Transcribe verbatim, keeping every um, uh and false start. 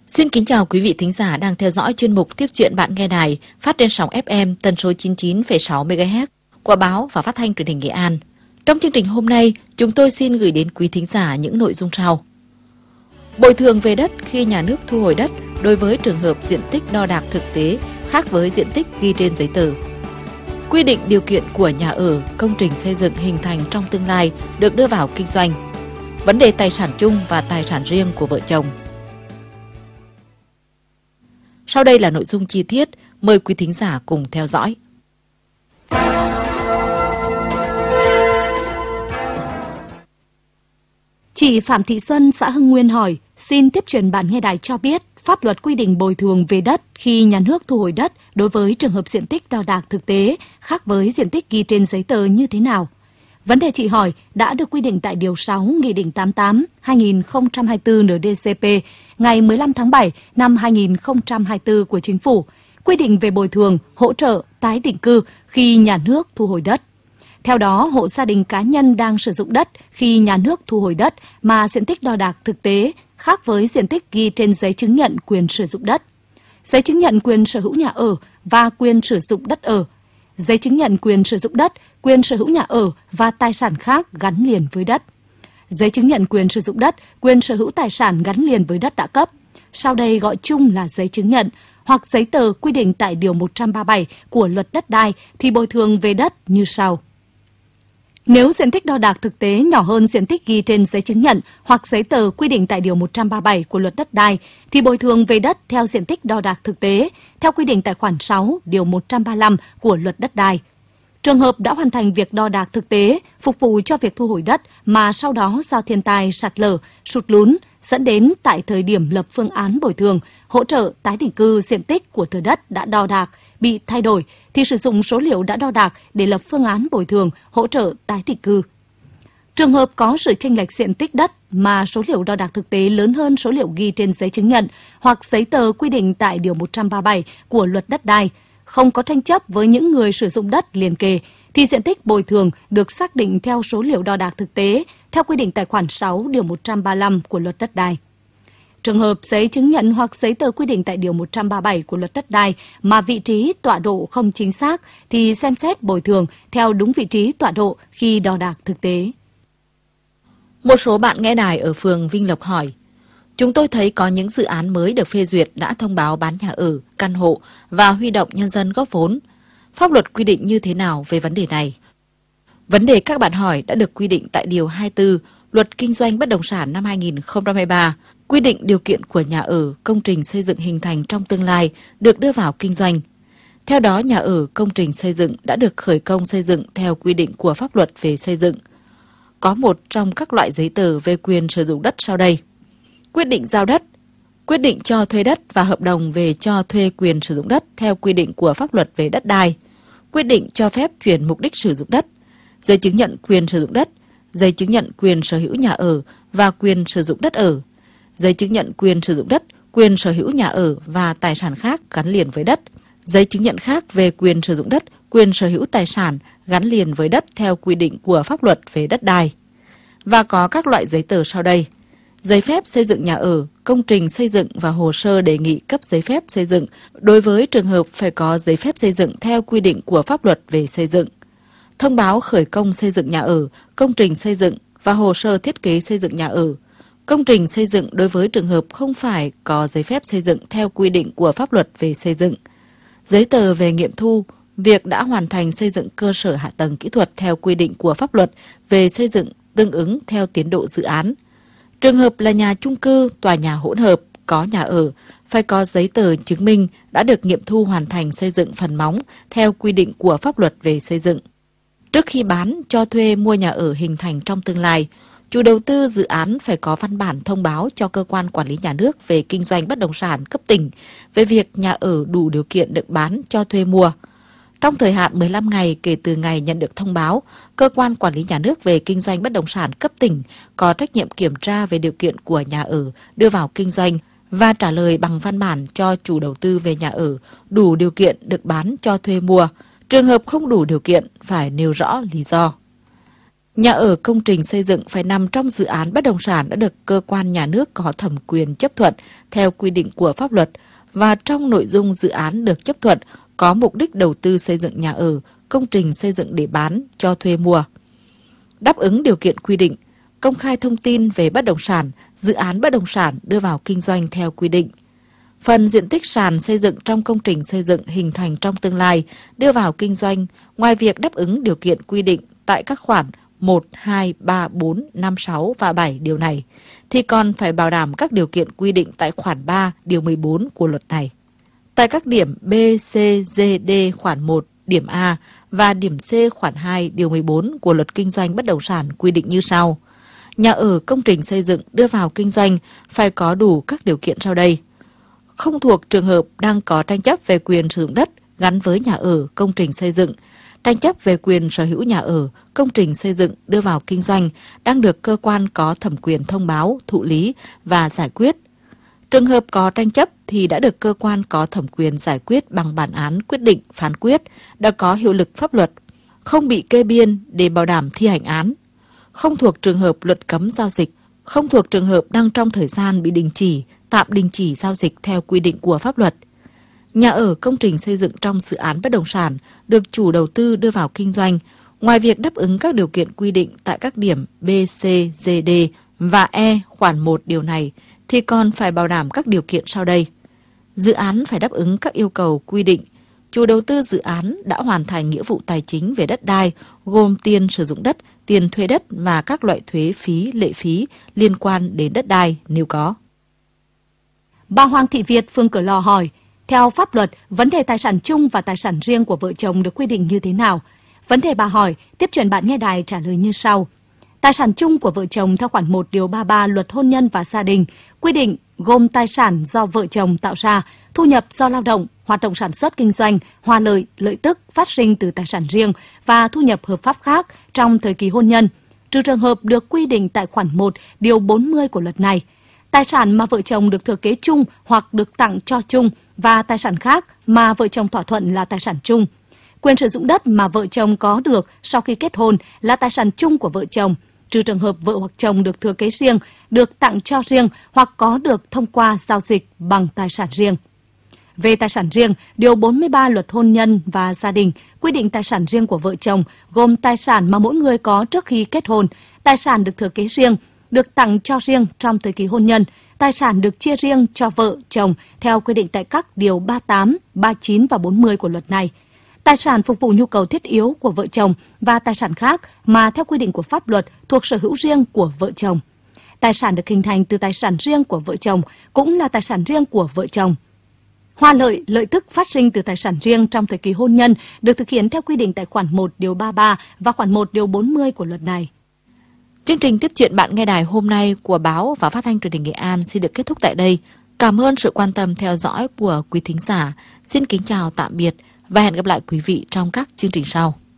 Xin kính chào quý vị thính giả đang theo dõi chuyên mục Tiếp chuyện bạn nghe đài phát trên sóng ép em tần số chín mươi chín phẩy sáu mê ga héc của báo và phát thanh truyền hình Nghệ An. Trong chương trình hôm nay, chúng tôi xin gửi đến quý thính giả những nội dung sau. Bồi thường về đất khi nhà nước thu hồi đất đối với trường hợp diện tích đo đạc thực tế khác với diện tích ghi trên giấy tờ. Quy định điều kiện của nhà ở, công trình xây dựng hình thành trong tương lai được đưa vào kinh doanh. Vấn đề tài sản chung và tài sản riêng của vợ chồng. Sau đây là nội dung chi tiết, mời quý thính giả cùng theo dõi. Chị Phạm Thị Xuân, xã Hưng Nguyên hỏi, xin tiếp truyền bạn nghe đài cho biết pháp luật quy định bồi thường về đất khi nhà nước thu hồi đất đối với trường hợp diện tích đo đạc thực tế khác với diện tích ghi trên giấy tờ như thế nào? Vấn đề chị hỏi đã được quy định tại Điều sáu Nghị định tám mươi tám trên hai nghìn không trăm hai mươi tư en đê cê pê ngày mười lăm tháng bảy năm hai nghìn không trăm hai mươi tư của Chính phủ, quy định về bồi thường, hỗ trợ, tái định cư khi nhà nước thu hồi đất. Theo đó, hộ gia đình cá nhân đang sử dụng đất khi nhà nước thu hồi đất mà diện tích đo đạc thực tế khác với diện tích ghi trên giấy chứng nhận quyền sử dụng đất, giấy chứng nhận quyền sở hữu nhà ở và quyền sử dụng đất ở, giấy chứng nhận quyền sử dụng đất, quyền sở hữu nhà ở và tài sản khác gắn liền với đất, giấy chứng nhận quyền sử dụng đất, quyền sở hữu tài sản gắn liền với đất đã cấp, sau đây gọi chung là giấy chứng nhận, hoặc giấy tờ quy định tại Điều một trăm ba mươi bảy của Luật Đất đai thì bồi thường về đất như sau. Nếu diện tích đo đạc thực tế nhỏ hơn diện tích ghi trên giấy chứng nhận hoặc giấy tờ quy định tại Điều một trăm ba mươi bảy của Luật Đất đai thì bồi thường về đất theo diện tích đo đạc thực tế theo quy định tại khoản sáu Điều một trăm ba mươi lăm của Luật Đất đai. Trường hợp đã hoàn thành việc đo đạc thực tế phục vụ cho việc thu hồi đất mà sau đó do thiên tai, sạt lở, sụt lún dẫn đến tại thời điểm lập phương án bồi thường, hỗ trợ tái định cư diện tích của thửa đất đã đo đạc bị thay đổi thì sử dụng số liệu đã đo đạc để lập phương án bồi thường, hỗ trợ tái định cư. Trường hợp có sự chênh lệch diện tích đất mà số liệu đo đạc thực tế lớn hơn số liệu ghi trên giấy chứng nhận hoặc giấy tờ quy định tại Điều một trăm ba mươi bảy của Luật Đất đai, không có tranh chấp với những người sử dụng đất liền kề, thì diện tích bồi thường được xác định theo số liệu đo đạc thực tế theo quy định tại khoản sáu Điều một trăm ba mươi lăm của Luật Đất đai. Trường hợp giấy chứng nhận hoặc giấy tờ quy định tại Điều một trăm ba mươi bảy của Luật Đất đai mà vị trí tọa độ không chính xác thì xem xét bồi thường theo đúng vị trí tọa độ khi đo đạc thực tế. Một số bạn nghe đài ở phường Vinh Lộc hỏi, chúng tôi thấy có những dự án mới được phê duyệt đã thông báo bán nhà ở, căn hộ và huy động nhân dân góp vốn. Pháp luật quy định như thế nào về vấn đề này? Vấn đề các bạn hỏi đã được quy định tại Điều hai mươi tư Luật Kinh doanh Bất động sản năm hai nghìn không trăm hai mươi ba, quy định điều kiện của nhà ở, công trình xây dựng hình thành trong tương lai được đưa vào kinh doanh. Theo đó, nhà ở, công trình xây dựng đã được khởi công xây dựng theo quy định của pháp luật về xây dựng. Có một trong các loại giấy tờ về quyền sử dụng đất sau đây: quyết định giao đất, quyết định cho thuê đất và hợp đồng về cho thuê quyền sử dụng đất theo quy định của pháp luật về đất đai, quyết định cho phép chuyển mục đích sử dụng đất, giấy chứng nhận quyền sử dụng đất, giấy chứng nhận quyền sở hữu nhà ở và quyền sử dụng đất ở, giấy chứng nhận quyền sử dụng đất, quyền sở hữu nhà ở và tài sản khác gắn liền với đất, giấy chứng nhận khác về quyền sử dụng đất, quyền sở hữu tài sản gắn liền với đất theo quy định của pháp luật về đất đai. Và có các loại giấy tờ sau đây: giấy phép xây dựng nhà ở, công trình xây dựng và hồ sơ đề nghị cấp giấy phép xây dựng đối với trường hợp phải có giấy phép xây dựng theo quy định của pháp luật về xây dựng, thông báo khởi công xây dựng nhà ở, công trình xây dựng và hồ sơ thiết kế xây dựng nhà ở, công trình xây dựng đối với trường hợp không phải có giấy phép xây dựng theo quy định của pháp luật về xây dựng, giấy tờ về nghiệm thu việc đã hoàn thành xây dựng cơ sở hạ tầng kỹ thuật theo quy định của pháp luật về xây dựng tương ứng theo tiến độ dự án. Trường hợp là nhà chung cư, tòa nhà hỗn hợp, có nhà ở, phải có giấy tờ chứng minh đã được nghiệm thu hoàn thành xây dựng phần móng theo quy định của pháp luật về xây dựng. Trước khi bán, cho thuê, mua nhà ở hình thành trong tương lai, chủ đầu tư dự án phải có văn bản thông báo cho cơ quan quản lý nhà nước về kinh doanh bất động sản cấp tỉnh về việc nhà ở đủ điều kiện được bán, cho thuê, mua. Trong thời hạn mười lăm ngày kể từ ngày nhận được thông báo, cơ quan quản lý nhà nước về kinh doanh bất động sản cấp tỉnh có trách nhiệm kiểm tra về điều kiện của nhà ở đưa vào kinh doanh và trả lời bằng văn bản cho chủ đầu tư về nhà ở đủ điều kiện được bán, cho thuê, mua. Trường hợp không đủ điều kiện phải nêu rõ lý do. Nhà ở công trình xây dựng phải nằm trong dự án bất động sản đã được cơ quan nhà nước có thẩm quyền chấp thuận theo quy định của pháp luật và trong nội dung dự án được chấp thuận có mục đích đầu tư xây dựng nhà ở, công trình xây dựng để bán, cho thuê mua. Đáp ứng điều kiện quy định, công khai thông tin về bất động sản, dự án bất động sản đưa vào kinh doanh theo quy định. Phần diện tích sàn xây dựng trong công trình xây dựng hình thành trong tương lai đưa vào kinh doanh, ngoài việc đáp ứng điều kiện quy định tại các khoản một, hai, ba, bốn, năm, sáu và bảy điều này, thì còn phải bảo đảm các điều kiện quy định tại khoản ba, điều mười bốn của luật này. Tại các điểm B, C, D, D khoản một, điểm A và điểm C khoản hai, điều mười bốn của luật kinh doanh bất động sản quy định như sau. Nhà ở công trình xây dựng đưa vào kinh doanh phải có đủ các điều kiện sau đây. Không thuộc trường hợp đang có tranh chấp về quyền sử dụng đất gắn với nhà ở công trình xây dựng, tranh chấp về quyền sở hữu nhà ở, công trình xây dựng đưa vào kinh doanh đang được cơ quan có thẩm quyền thông báo, thụ lý và giải quyết. Trường hợp có tranh chấp thì đã được cơ quan có thẩm quyền giải quyết bằng bản án quyết định phán quyết, đã có hiệu lực pháp luật, không bị kê biên để bảo đảm thi hành án, không thuộc trường hợp luật cấm giao dịch, không thuộc trường hợp đang trong thời gian bị đình chỉ, tạm đình chỉ giao dịch theo quy định của pháp luật. Nhà ở công trình xây dựng trong dự án bất động sản được chủ đầu tư đưa vào kinh doanh, ngoài việc đáp ứng các điều kiện quy định tại các điểm B, C, D, D và E khoản một điều này, thì còn phải bảo đảm các điều kiện sau đây. Dự án phải đáp ứng các yêu cầu quy định. Chủ đầu tư dự án đã hoàn thành nghĩa vụ tài chính về đất đai, gồm tiền sử dụng đất, tiền thuê đất và các loại thuế phí, lệ phí liên quan đến đất đai nếu có. Bà Hoàng Thị Việt, phường Cửa Lò hỏi, theo pháp luật, vấn đề tài sản chung và tài sản riêng của vợ chồng được quy định như thế nào? Vấn đề bà hỏi, tiếp truyền bạn nghe đài trả lời như sau. Tài sản chung của vợ chồng theo khoản một điều ba mươi ba Luật Hôn nhân và Gia đình quy định gồm tài sản do vợ chồng tạo ra, thu nhập do lao động, hoạt động sản xuất kinh doanh, hoa lợi, lợi tức phát sinh từ tài sản riêng và thu nhập hợp pháp khác trong thời kỳ hôn nhân, trừ trường hợp được quy định tại khoản một điều bốn mươi của luật này. Tài sản mà vợ chồng được thừa kế chung hoặc được tặng cho chung và tài sản khác mà vợ chồng thỏa thuận là tài sản chung. Quyền sử dụng đất mà vợ chồng có được sau khi kết hôn là tài sản chung của vợ chồng, trừ trường hợp vợ hoặc chồng được thừa kế riêng, được tặng cho riêng hoặc có được thông qua giao dịch bằng tài sản riêng. Về tài sản riêng, điều bốn mươi ba Luật Hôn nhân và Gia đình quy định tài sản riêng của vợ chồng gồm tài sản mà mỗi người có trước khi kết hôn, tài sản được thừa kế riêng, được tặng cho riêng trong thời kỳ hôn nhân, tài sản được chia riêng cho vợ, chồng theo quy định tại các điều ba mươi tám, ba mươi chín và bốn mươi của luật này. Tài sản phục vụ nhu cầu thiết yếu của vợ chồng và tài sản khác mà theo quy định của pháp luật thuộc sở hữu riêng của vợ chồng. Tài sản được hình thành từ tài sản riêng của vợ chồng cũng là tài sản riêng của vợ chồng. Hoa lợi, lợi tức phát sinh từ tài sản riêng trong thời kỳ hôn nhân được thực hiện theo quy định tại khoản một điều ba mươi ba và khoản một điều bốn mươi của luật này. Chương trình Tiếp chuyện bạn nghe đài hôm nay của báo và phát thanh truyền hình Nghệ An xin được kết thúc tại đây. Cảm ơn sự quan tâm theo dõi của quý thính giả. Xin kính chào tạm biệt và hẹn gặp lại quý vị trong các chương trình sau.